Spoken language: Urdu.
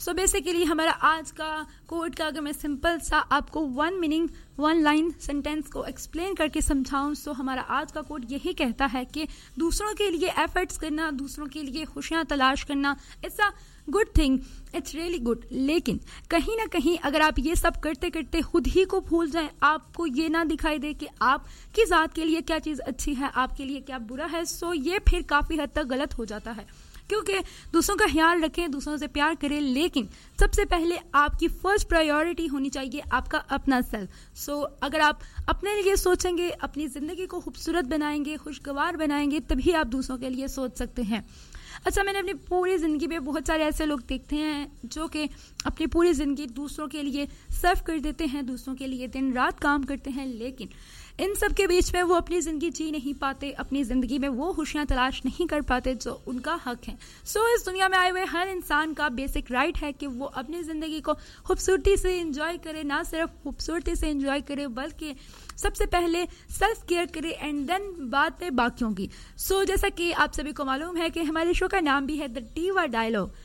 سو بیسیکلی ہمارا آج کا کوٹ کا اگر میں سمپل سا آپ کو one meaning one line sentence کو ایکسپلین کر کے سمجھاؤں، سو ہمارا آج کا کوٹ یہی کہتا ہے کہ دوسروں کے لیے ایفرٹس کرنا، دوسروں کے لیے خوشیاں تلاش کرنا، it's a good thing, it's really good. لیکن کہیں نہ کہیں اگر آپ یہ سب کرتے کرتے خود ہی کو بھول جائیں، آپ کو یہ نہ دکھائی دے کہ آپ کی ذات کے لیے کیا چیز اچھی ہے، آپ کے لیے کیا برا ہے، سو یہ پھر کافی حد تک غلط ہو جاتا ہے. کیونکہ دوسروں کا خیال رکھیں، دوسروں سے پیار کریں، لیکن سب سے پہلے آپ کی فرسٹ پرائیورٹی ہونی چاہیے آپ کا اپنا سیلف. سو اگر آپ اپنے لیے سوچیں گے، اپنی زندگی کو خوبصورت بنائیں گے، خوشگوار بنائیں گے، تبھی آپ دوسروں کے لیے سوچ سکتے ہیں. اچھا، میں نے اپنی پوری زندگی میں بہت سارے ایسے لوگ دیکھتے ہیں جو کہ اپنی پوری زندگی دوسروں کے لیے سرو کر دیتے ہیں، دوسروں کے لیے دن رات کام کرتے ہیں، لیکن ان سب کے بیچ میں وہ اپنی زندگی جی نہیں پاتے، اپنی زندگی میں وہ خوشیاں تلاش نہیں کر پاتے جو ان کا حق ہے. سو اس دنیا میں آئے ہوئے ہر انسان کا بیسک رائٹ ہے کہ وہ اپنی زندگی کو خوبصورتی سے انجوائے کرے، نہ صرف خوبصورتی سے انجوائے کرے بلکہ سب سے پہلے سیلف کیئر کرے اینڈ دین بات ہے باقیوں کی. سو جیسا کہ آپ سبھی کو معلوم ہے کہ ہمارے شو کا نام بھی ہے دا ڈیوا ڈائلاگ.